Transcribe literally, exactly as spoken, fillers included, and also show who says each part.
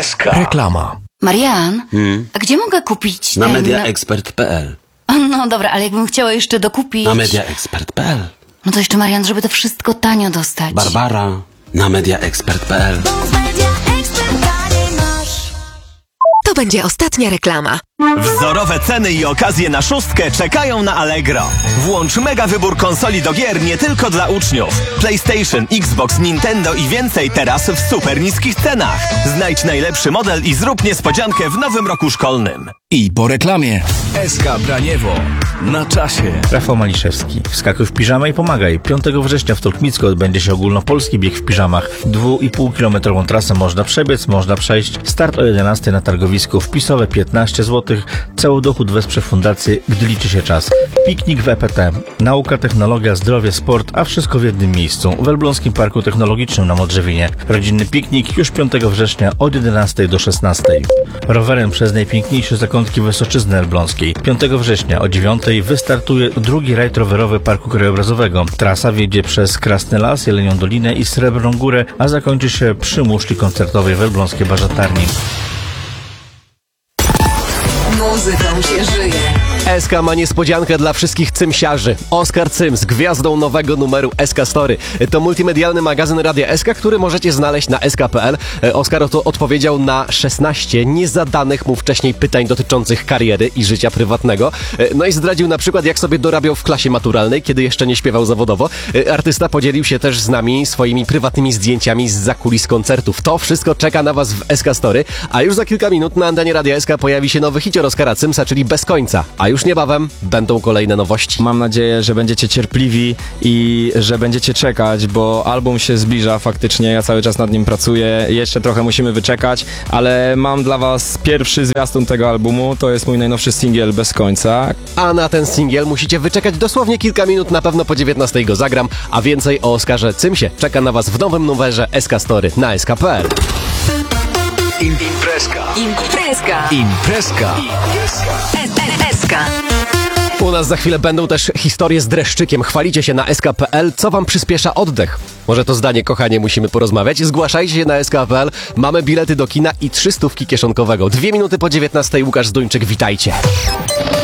Speaker 1: S K.
Speaker 2: Reklama.
Speaker 3: Marian,
Speaker 1: Hmm?
Speaker 3: a gdzie mogę kupić
Speaker 1: Na
Speaker 3: ten...
Speaker 1: mediaexpert kropka p l.
Speaker 3: No dobra, ale jakbym chciała jeszcze dokupić...
Speaker 1: Na mediaexpert kropka p l.
Speaker 3: No to jeszcze, Marian, żeby to wszystko tanio dostać.
Speaker 1: Barbara. Na mediaexpert kropka p l.
Speaker 4: To będzie ostatnia reklama.
Speaker 5: Wzorowe ceny i okazje na szóstkę czekają na Allegro. Włącz mega wybór konsoli do gier nie tylko dla uczniów. PlayStation, Xbox, Nintendo i więcej teraz w super niskich cenach. Znajdź najlepszy model i zrób niespodziankę w nowym roku szkolnym.
Speaker 2: I po reklamie. S K Braniewo. Na czasie.
Speaker 6: Rafał Maliszewski. Wskakuj w piżamę i pomagaj. piątego września w Tolkmicku odbędzie się ogólnopolski bieg w piżamach. Dwuipółkilometrową trasę można przebiec, można przejść. Start o jedenastej na targowisku. Wpisowe piętnaście złotych. Cały dochód wesprze fundację, gdy liczy się czas. Piknik w E P T. Nauka, technologia, zdrowie, sport, a wszystko w jednym miejscu. W Elbląskim Parku Technologicznym na Modrzewinie. Rodzinny piknik już piątego września od jedenastej do szesnastej. Rowerem przez najpiękniejsze zakątki Wysoczyzny Elbląskiej. piątego września o dziewiątej wystartuje drugi rajd rowerowy Parku Krajobrazowego. Trasa wiedzie przez Krasny Las, Jelenią Dolinę i Srebrną Górę, a zakończy się przy muszli koncertowej w Elbląskiej Barzatarni.
Speaker 4: Muzyką się żyje.
Speaker 7: S K ma niespodziankę dla wszystkich cymsiarzy. Oskar Cyms, gwiazdą nowego numeru S K Story. To multimedialny magazyn Radia S K, który możecie znaleźć na s k kropka p l. Oskar oto odpowiedział na szesnaście niezadanych mu wcześniej pytań dotyczących kariery i życia prywatnego. No i zdradził na przykład, jak sobie dorabiał w klasie maturalnej, kiedy jeszcze nie śpiewał zawodowo. Artysta podzielił się też z nami swoimi prywatnymi zdjęciami z zakulis koncertów. To wszystko czeka na was w S K Story, a już za kilka minut na antenie Radia S K pojawi się nowy hicior Oskara Cymsa, czyli Bez końca. A już niebawem będą kolejne nowości.
Speaker 8: Mam nadzieję, że będziecie cierpliwi i że będziecie czekać, bo album się zbliża faktycznie, ja cały czas nad nim pracuję, jeszcze trochę musimy wyczekać, ale mam dla was pierwszy zwiastun tego albumu, to jest mój najnowszy singiel Bez końca.
Speaker 7: A na ten singiel musicie wyczekać dosłownie kilka minut, na pewno po dziewiętnastej go zagram, a więcej o Oskarze Cymsie czeka na was w nowym numerze S K Story na s k kropka p l.
Speaker 2: Imprezka.
Speaker 4: Imprezka.
Speaker 2: Imprezka.
Speaker 4: S K.
Speaker 7: U nas za chwilę będą też historie z dreszczykiem. Chwalicie się na s k kropka p l. Co wam przyspiesza oddech? Może to zdanie, kochanie, musimy porozmawiać. Zgłaszajcie się na s k kropka p l. Mamy bilety do kina i trzy stówki kieszonkowego. Dwie minuty po dziewiętnastej. Łukasz Zduńczyk, witajcie.